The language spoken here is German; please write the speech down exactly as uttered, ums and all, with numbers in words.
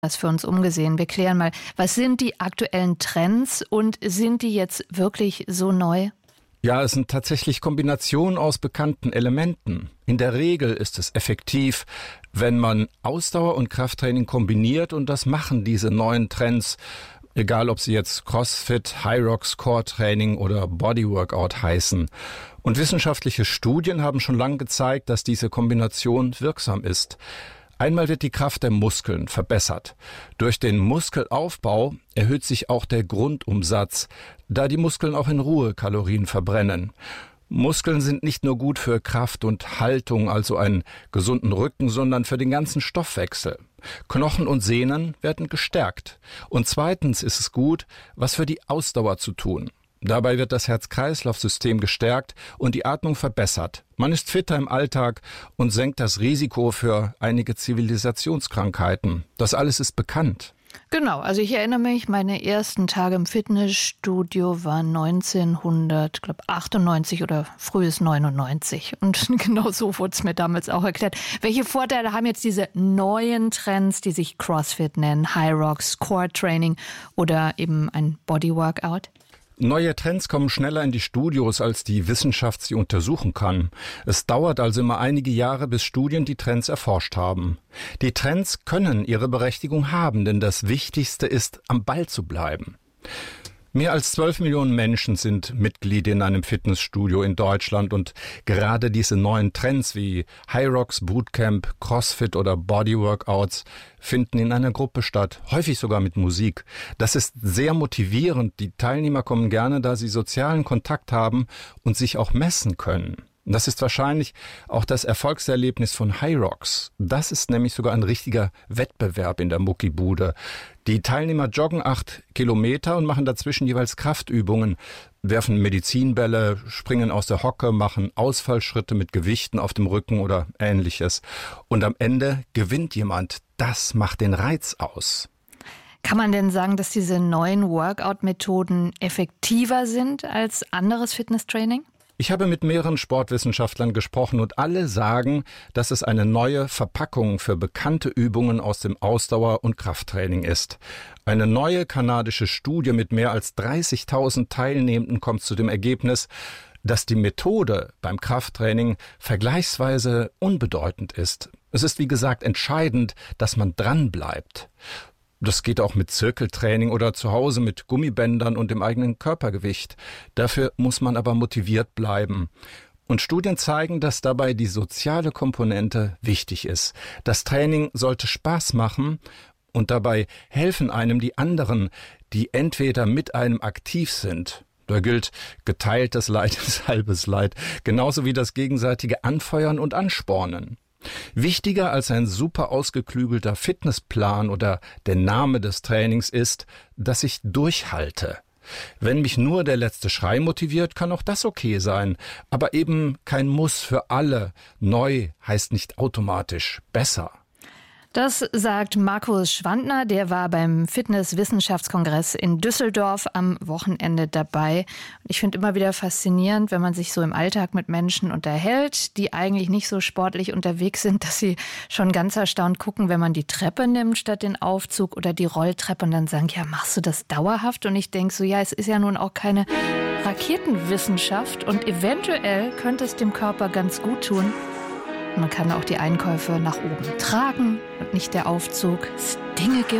was für uns umgesehen. Wir klären mal, was sind die aktuellen Trends und sind die jetzt wirklich so neu? Ja, es sind tatsächlich Kombinationen aus bekannten Elementen. In der Regel ist es effektiv, wenn man Ausdauer und Krafttraining kombiniert, und das machen diese neuen Trends, egal ob sie jetzt CrossFit, Hyrox, Core Training oder Bodyworkout heißen. Und wissenschaftliche Studien haben schon lange gezeigt, dass diese Kombination wirksam ist. Einmal wird die Kraft der Muskeln verbessert. Durch den Muskelaufbau erhöht sich auch der Grundumsatz, da die Muskeln auch in Ruhe Kalorien verbrennen. Muskeln sind nicht nur gut für Kraft und Haltung, also einen gesunden Rücken, sondern für den ganzen Stoffwechsel. Knochen und Sehnen werden gestärkt. Und zweitens ist es gut, was für die Ausdauer zu tun. Dabei wird das Herz-Kreislauf-System gestärkt und die Atmung verbessert. Man ist fitter im Alltag und senkt das Risiko für einige Zivilisationskrankheiten. Das alles ist bekannt. Genau, also ich erinnere mich, meine ersten Tage im Fitnessstudio waren neunzehnhundertachtundneunzig oder frühes neunundneunzig. Und genau so wurde es mir damals auch erklärt. Welche Vorteile haben jetzt diese neuen Trends, die sich CrossFit nennen, Hyrox, Core Training oder eben ein Bodyworkout? Neue Trends kommen schneller in die Studios, als die Wissenschaft sie untersuchen kann. Es dauert also immer einige Jahre, bis Studien die Trends erforscht haben. Die Trends können ihre Berechtigung haben, denn das Wichtigste ist, am Ball zu bleiben. Mehr als zwölf Millionen Menschen sind Mitglied in einem Fitnessstudio in Deutschland, und gerade diese neuen Trends wie Hyrox, Bootcamp, CrossFit oder Bodyworkouts finden in einer Gruppe statt, häufig sogar mit Musik. Das ist sehr motivierend. Die Teilnehmer kommen gerne, da sie sozialen Kontakt haben und sich auch messen können. Das ist wahrscheinlich auch das Erfolgserlebnis von Hyrox. Das ist nämlich sogar ein richtiger Wettbewerb in der Muckibude. Die Teilnehmer joggen acht Kilometer und machen dazwischen jeweils Kraftübungen, werfen Medizinbälle, springen aus der Hocke, machen Ausfallschritte mit Gewichten auf dem Rücken oder Ähnliches. Und am Ende gewinnt jemand. Das macht den Reiz aus. Kann man denn sagen, dass diese neuen Workout-Methoden effektiver sind als anderes Fitnesstraining? Ich habe mit mehreren Sportwissenschaftlern gesprochen und alle sagen, dass es eine neue Verpackung für bekannte Übungen aus dem Ausdauer- und Krafttraining ist. Eine neue kanadische Studie mit mehr als dreißigtausend Teilnehmenden kommt zu dem Ergebnis, dass die Methode beim Krafttraining vergleichsweise unbedeutend ist. Es ist, wie gesagt, entscheidend, dass man dran bleibt. Das geht auch mit Zirkeltraining oder zu Hause mit Gummibändern und dem eigenen Körpergewicht. Dafür muss man aber motiviert bleiben. Und Studien zeigen, dass dabei die soziale Komponente wichtig ist. Das Training sollte Spaß machen und dabei helfen einem die anderen, die entweder mit einem aktiv sind. Da gilt, geteiltes Leid ist halbes Leid, genauso wie das gegenseitige Anfeuern und Anspornen. Wichtiger als ein super ausgeklügelter Fitnessplan oder der Name des Trainings ist, dass ich durchhalte. Wenn mich nur der letzte Schrei motiviert, kann auch das okay sein, aber eben kein Muss für alle. Neu heißt nicht automatisch besser. Das sagt Markus Schwandner, der war beim Fitness-Wissenschaftskongress in Düsseldorf am Wochenende dabei. Ich finde immer wieder faszinierend, wenn man sich so im Alltag mit Menschen unterhält, die eigentlich nicht so sportlich unterwegs sind, dass sie schon ganz erstaunt gucken, wenn man die Treppe nimmt statt den Aufzug oder die Rolltreppe und dann sagen, ja, machst du das dauerhaft? Und ich denke so, ja, es ist ja nun auch keine Raketenwissenschaft und eventuell könnte es dem Körper ganz gut tun. Man kann auch die Einkäufe nach oben tragen und nicht der Aufzug. Es Dinge gibt,